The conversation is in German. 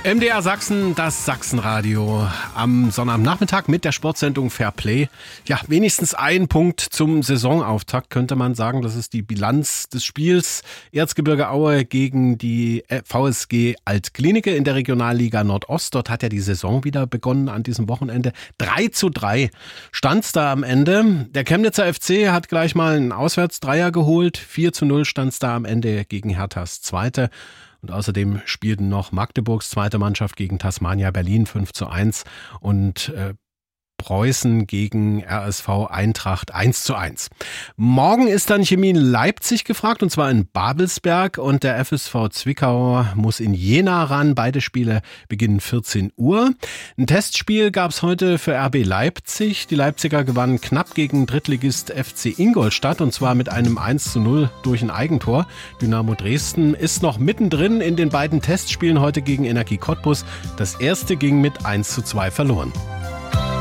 MDR Sachsen, das Sachsenradio am Sonnabendnachmittag mit der Sportsendung Fairplay. Ja, wenigstens ein Punkt zum Saisonauftakt könnte man sagen. Das ist die Bilanz des Spiels Erzgebirge Aue gegen die VSG Altklinike in der Regionalliga Nordost. Dort hat ja die Saison wieder begonnen an diesem Wochenende. 3:3 stand's da am Ende. Der Chemnitzer FC hat gleich mal einen Auswärtsdreier geholt. 4:0 stand's da am Ende gegen Herthas Zweite. Und außerdem spielten noch Magdeburgs zweite Mannschaft gegen Tasmania Berlin 5:1 und Preußen gegen RSV Eintracht 1:1. Morgen ist dann Chemie Leipzig gefragt, und zwar in Babelsberg, und der FSV Zwickau muss in Jena ran. Beide Spiele beginnen 14 Uhr. Ein Testspiel gab es heute für RB Leipzig. Die Leipziger gewannen knapp gegen Drittligist FC Ingolstadt, und zwar mit einem 1:0 durch ein Eigentor. Dynamo Dresden ist noch mittendrin in den beiden Testspielen heute gegen Energie Cottbus. Das erste ging mit 1:2 verloren.